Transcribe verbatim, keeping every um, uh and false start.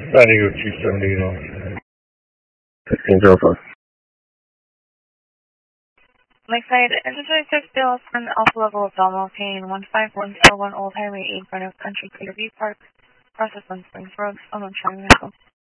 Radio two seventy-nine. fifteen Alpha. Lakeside, Interchange Bill from Alpha Level of Belmont Pain, one five one four one Old Highway eight, front of Country Clear View Park, process on Springs Road, on Charming Nickel.